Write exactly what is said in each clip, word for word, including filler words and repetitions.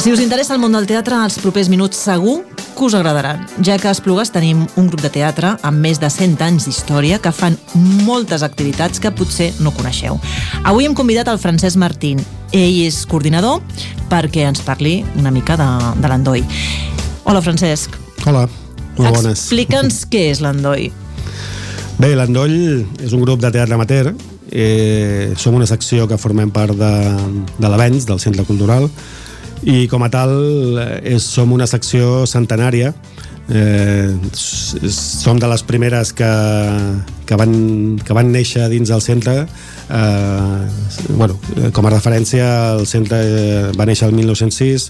Si us interessa el món del teatre, els propers minuts segur que us agradaran, ja que a Esplugues tenim un grup de teatre amb més de cent anys d'història que fan moltes activitats que potser no coneixeu. Avui hem convidat el Francesc Martín. Ell és coordinador perquè ens parli una mica de, de l'Andoi. Hola, Francesc. Hola, molt bones. Explica'ns què és l'Andoi. Bé, l'Andoll és un grup de teatre amateur. Eh, som una secció que formem part de, de l'Avenç, del Centre Cultural, i com a tal és, som una secció centenària. Eh, som de les primeres que, que, van, que van néixer dins del centre. Eh, bueno, com a referència, el centre va néixer el mil nou-cents sis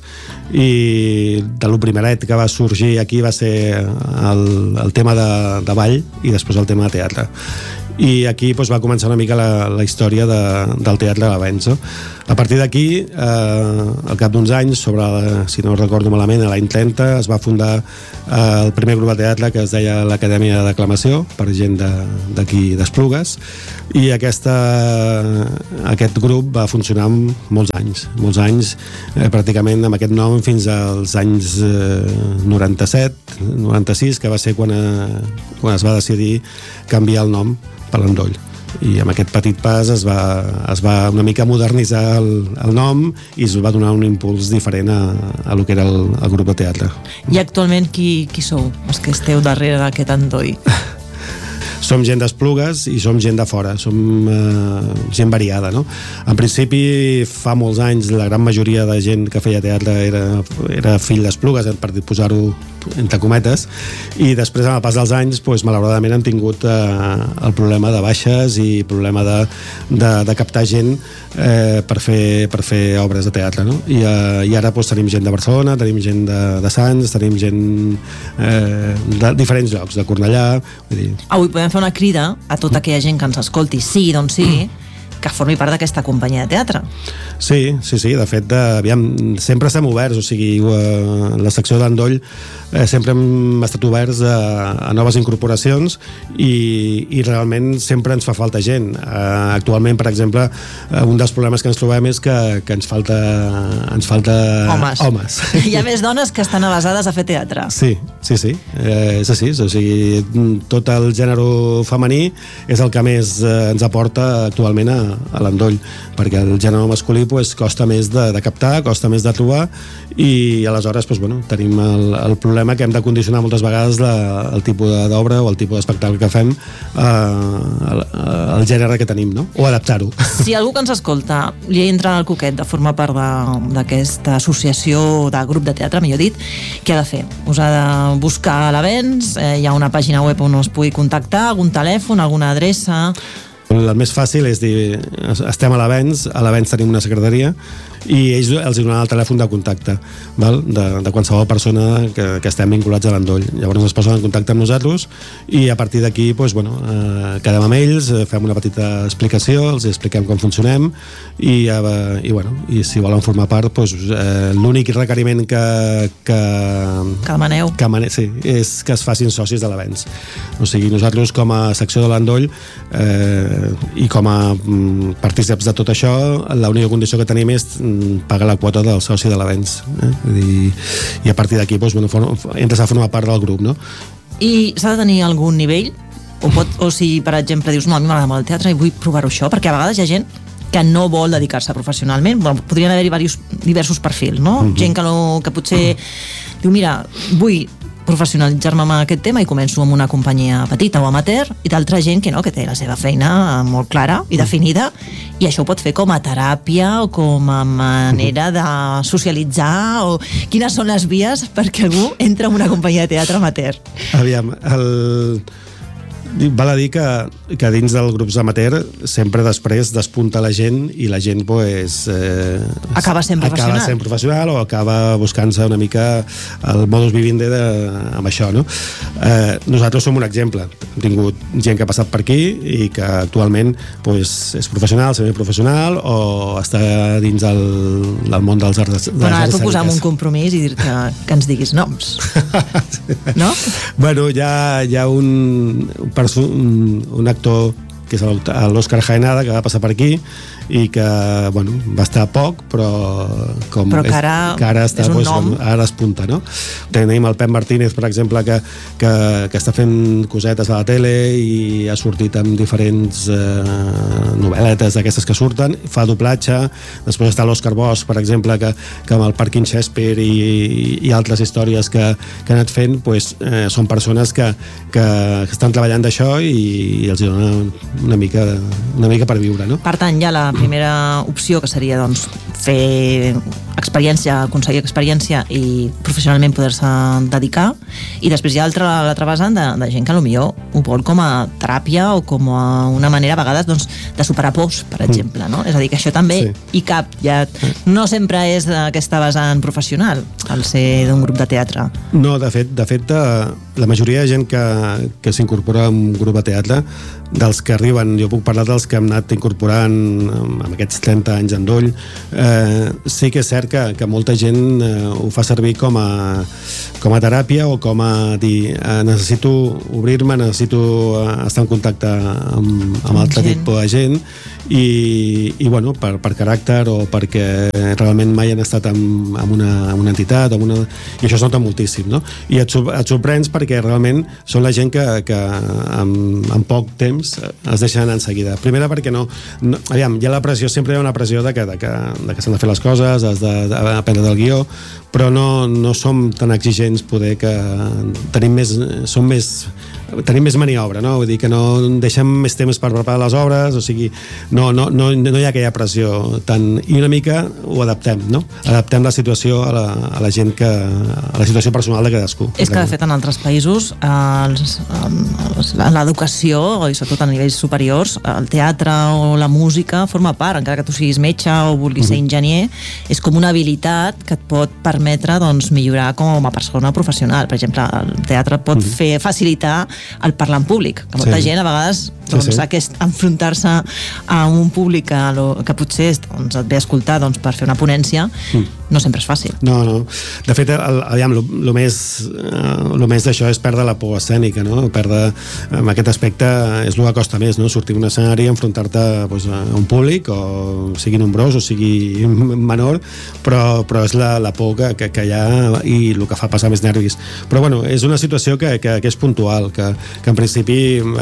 i de lo primeret que va sorgir aquí va ser el, el tema de, de ball i després el tema de teatre. I aquí doncs, va començar una mica la, la història de, del teatre de l'Avenç. No? A partir d'aquí, eh, al cap d'uns anys, sobre, si no recordo malament, l'any trenta, es va fundar eh, el primer grup de teatre que es deia l'Acadèmia de Declamació, per gent d'aquí d'Esplugues, i aquesta, aquest grup va funcionar molts anys, molts anys, eh, pràcticament amb aquest nom fins als anys eh, noranta-set, noranta-sis, que va ser quan, eh, quan es va decidir canviar el nom per l'Andoll. I amb aquest petit pas es va, es va una mica modernitzar el, el nom i es va donar un impuls diferent a, a lo que era el, el grup de teatre. I actualment qui, qui sou els que esteu darrere d'aquest Andoi? Som gent d'Esplugues i som gent de fora, som eh, gent variada, no? En principi, fa molts anys, la gran majoria de gent que feia teatre era, era fill d'Esplugues, per posar-ho entre cometes, i després, amb el pas dels anys, doncs, malauradament hem tingut eh, el problema de baixes i problema de, de, de captar gent eh, per, fer, per fer obres de teatre, no? I, eh, i ara doncs, tenim gent de Barcelona, tenim gent de, de Sants, tenim gent eh, de diferents llocs, de Cornellà. Vull dir... Avui podem fer una crida a tota aquella gent que ens escolti, sí, doncs sí, que formi part d'aquesta companyia de teatre. Sí, sí, sí, de fet, eh, aviam, sempre estem oberts, o sigui, eh, la secció d'Andoll eh, sempre hem estat oberts a, a noves incorporacions i, i realment sempre ens fa falta gent. Eh, actualment, per exemple, eh, un dels problemes que ens trobem és que, que ens falta, ens falta homes. homes. Hi ha més dones que estan avasades a fer teatre. Sí, sí, sí, eh, és així, o sigui, tot el gènere femení és el que més eh, ens aporta actualment a, a l'Andoll, perquè el gènere masculí pues, costa més de, de captar, costa més de trobar i aleshores pues, bueno, tenim el, el problema que hem de condicionar moltes vegades la, el tipus d'obra o el tipus d'espectacle que fem eh, al, al gènere que tenim, no? O adaptar-ho. Si algú que ens escolta li entra al coquet de formar part d'aquesta associació de grup de teatre, millor dit, què ha de fer? Us ha de buscar a l'Avenç, eh, hi ha una pàgina web on us pugui contactar, algun telèfon, alguna adreça... El més fàcil és dir, estem a l'Avenç, a l'Avenç tenim una secretaria i ells els donaran el telèfon de contacte, val? De, de qualsevol persona que, que estem vinculats a l'Andoll. Llavors es posen en contacte amb nosaltres i a partir d'aquí doncs, bueno, eh, quedem amb ells, fem una petita explicació, els expliquem com funcionem i, eh, i, bueno, i si volen formar part doncs, eh, l'únic requeriment que que, que demaneu que mane, sí, és que es facin socis de l'Avenç. O sigui, nosaltres com a secció de l'Andoll eh, i com a mm, partícips de tot això, l'única condició que tenim és pagar la quota del soci de l'Avenç, eh? I, i a partir d'aquí doncs, bueno, entres a formar part del grup, no? I s'ha de tenir algun nivell? O, pot, o si, per exemple, dius, no, a mi m'agrada molt el teatre i vull provar-ho això, perquè a vegades hi ha gent que no vol dedicar-se professionalment. Bueno, podrien haver-hi diversos, diversos perfils, no? Uh-huh. Gent que, no, que potser uh-huh. diu, mira, vull professionalitzar-me en aquest tema i començo amb una companyia petita o amateur, i d'altra gent que no, que té la seva feina molt clara i definida, i això ho pot fer com a teràpia o com a manera de socialitzar, o quines són les vies perquè algú entra en una companyia de teatre amateur? Aviam, el... val a dir que, que dins dels grups amateur sempre després despunta la gent i la gent pues, eh, acaba sent professional. acaba sent professional o acaba buscant-se una mica el modus vivendi de, amb això, no? Eh, nosaltres som un exemple. Hem tingut gent que ha passat per aquí i que actualment pues, és professional, semiprofessional o està dins el, del món dels arts. Bueno, ara et puc posar un compromís i dir-te que ens diguis noms. No? Bueno, hi ha, hi ha un, un, un actor que és l'Òscar Jaenada, que va passar per aquí i que, bueno, va estar poc, però com però que ara, és, que ara està, és un pues, nom. Ara espunta, no? Tenim el Pep Martínez, per exemple, que, que, que està fent cosetes a la tele i ha sortit amb diferents eh, novel·letes d'aquestes que surten, fa doblatge. Després està l'Òscar Bosch, per exemple, que, que amb el Parking Shakespeare i, i altres històries que, que ha anat fent, pues, eh, són persones que, que, que estan treballant d'això i, i els dona una mica, una mica per viure, no? Per tant, hi ha la primera opció, que seria doncs, fer experiència, aconseguir experiència i professionalment poder-se dedicar, i després hi ha l'altra vessant de, de gent que potser ho vol com a teràpia o com a una manera a vegades doncs, de superar pors, per exemple, no? És a dir, que això també sí. hi cap. Ja, no sempre és aquesta vessant professional al ser d'un grup de teatre. No, de fet, de fet la majoria de gent que, que s'incorpora a un grup de teatre, dels que arriben, jo puc parlar dels que hem anat incorporant amb aquests trenta anys d'endoll, eh, sí que és cert que, que molta gent eh, ho fa servir com a, com a teràpia o com a dir, eh, necessito obrir-me, necessito eh, estar en contacte amb, amb altre gent. Tipus de gent i, i bueno, per, per caràcter o perquè realment mai han estat amb, amb, una, amb una entitat amb una, i això es nota moltíssim, no? I et, et sorprens perquè realment són la gent que, que amb, amb poc temps es deixen anar en seguida. Primera perquè no, no aviam, hi ha la pressió, sempre hi ha una pressió de que, de que, de que s'han de fer les coses, has d'aprendre del guió, però no, no som tan exigents, poder que tenim més, som més tenim més maniobra, no? Vull dir que no deixem més temps per preparar les obres, o sigui, no, no, no, no hi ha aquella pressió tant, i una mica ho adaptem, no? Adaptem la situació a la, a la gent que, a la situació personal de cadascú. És que de fet en altres països els, els, l'educació, i sobretot a nivells superiors, el teatre o la música forma part, encara que tu siguis metge o vulguis ser enginyer, és com una habilitat que et pot permetre doncs, millorar com a persona professional. Per exemple, el teatre pot uh-huh. fer facilitar el parlar en públic, que molta sí. gent a vegades doncs, sí, sí. aquest enfrontar-se a un públic que, lo, que potser doncs, et ve a escoltar doncs, per fer una ponència mm. no sempre és fàcil. No, no. De fet, el, aviam, lo, lo més uh, lo més d'això és perdre la por escènica, no? Perdre, en aquest aspecte és el que costa més, no? Sortir d'un escenari, enfrontar-te pues, a un públic, o sigui nombrós o sigui menor, però, però és la, la por que, que, que hi ha i el que fa passar més nervis. Però bueno, és una situació que, que, que és puntual, que, que en principi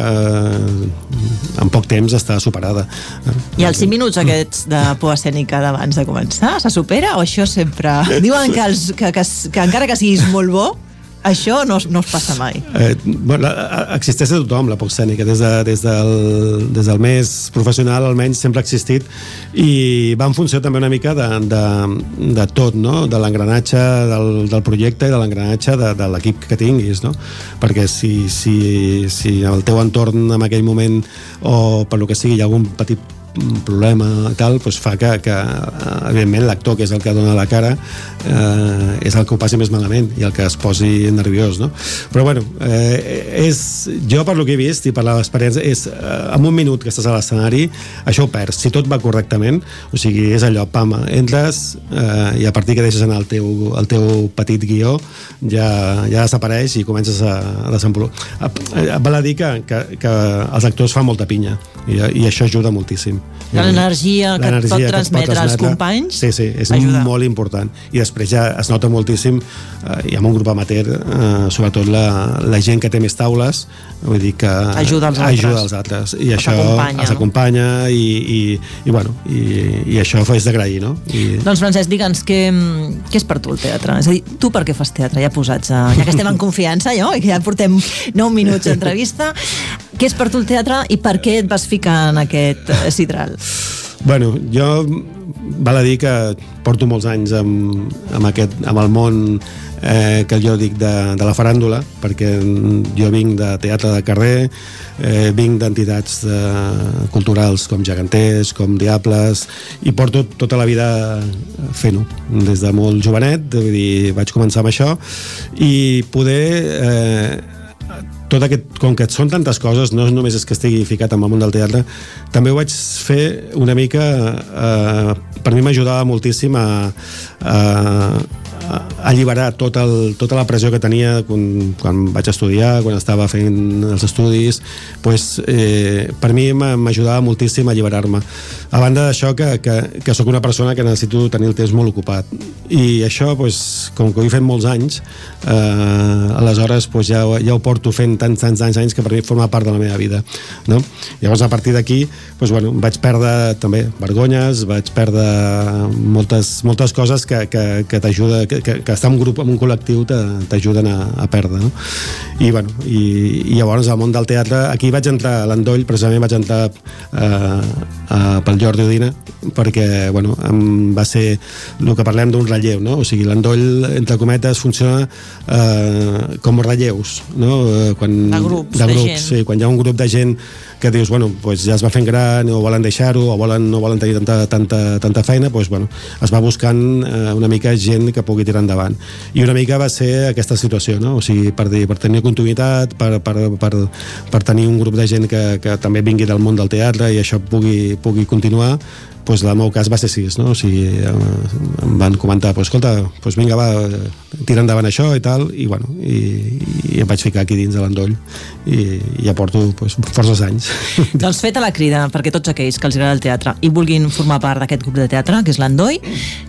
eh, en poc temps està superada. I els cinc minuts aquests de por escènica d'abans de començar, se supera o això sempre... Diuen que, els, que, que, que encara que siguis molt bo, això no, no es passa mai. Eh, bueno, existeix a tothom la por escènica, des, de, des, del, des del més professional almenys sempre ha existit, i va en funció també una mica de, de, de tot, no? De l'engranatge del, del projecte i de l'engranatge de, de l'equip que tinguis, no? Perquè si, si, si el teu entorn en aquell moment o per lo que sigui hi ha algun petit problema i tal, doncs fa que, que evidentment l'actor, que és el que dona la cara, eh, és el que ho passi més malament i el que es posi nerviós, no? Però bueno, eh, és, jo per lo que he vist i per l'experiència, és eh, en un minut que estàs a l'escenari, això ho perds, si tot va correctament, o sigui, és allò, pam, entres eh, i a partir que deixes anar el teu, el teu petit guió, ja, ja desapareix i comences a, a desenvolupar. Val a dir que, que, que els actors fan molta pinya i, i això ajuda moltíssim. L'energia que et pot transmetre als companys sí, sí, és ajuda. Molt important, i després ja es nota moltíssim, eh, i amb un grup amateur, eh, sobretot la, la gent que té més taules, vull dir que ajuda als altres, ajuda als altres. I això els acompanya i, i, i, bueno, i, i això és d'agrair, no? I... Doncs Francesc, digue'ns què, què és per tu el teatre? És a dir, tu per què fas teatre? Ja posats, a... ja que estem en confiança, jo, i que ja portem nou minuts d'entrevista, què és per tu el teatre i per què et vas ficar en aquest sidral? Bueno, jo val a dir que porto molts anys amb, amb, aquest, amb el món eh, que jo dic de, de la faràndula, perquè jo vinc de teatre de carrer, eh, vinc d'entitats eh, culturals com Geganters, com Diables, i porto tota la vida fent-ho, des de molt jovenet, vull dir, vaig començar amb això, i poder... Eh, tot aquest, com que són tantes coses, no només és que estigui ficat en el món del teatre, també ho vaig fer una mica, eh, per mi m'ajudava moltíssim a, a, alliberar tot el, tota la pressió que tenia quan, quan vaig estudiar, quan estava fent els estudis, pues, eh, per mi m'ajudava moltíssim a alliberar-me. A banda d'això, que, que, que sóc una persona que necessito tenir el temps molt ocupat. I això, pues, com que ho he fet molts anys, eh, aleshores pues, ja, ja ho porto fent tants, tants anys, anys que per mi forma part de la meva vida. No? Llavors, a partir d'aquí, pues, bueno, vaig perdre també vergonyes, vaig perdre moltes, moltes coses que, que, que t'ajuda, que, que, que estar en un grup, en un col·lectiu t'ajuden a, a perdre. No? I, bueno, i, i llavors al món del teatre, aquí vaig entrar a l'Endoll, precisament vaig entrar eh, eh, pel Jordi Udina, perquè bueno, em va ser el que parlem d'un relleu, no? O sigui, l'Endoll, entre cometes, funciona eh, com relleus, no? Quan, de grups, de, de grups, gent. Sí, quan hi ha un grup de gent que dius, bueno, pues ja es va fent gran o volen deixar-ho o volen, no volen tenir tanta, tanta, tanta feina, pues, bueno, es va buscant eh, una mica gent que pugui tirar endavant. I una mica va ser aquesta situació, no? O sigui, per, dir, per tenir continuïtat, per, per, per, per tenir un grup de gent que, que també vingui del món del teatre i això pugui, pugui continuar, pues el meu cas va ser així, no? O sigui, em van comentar, pues, escolta, pues vinga, va, tira endavant això i tal, i bueno, i, i em vaig ficar aquí dins de l'Endoll i, i ja porto pues, forces anys. Doncs feta la crida perquè tots aquells que els agrada el teatre i vulguin formar part d'aquest grup de teatre, que és l'Endoll,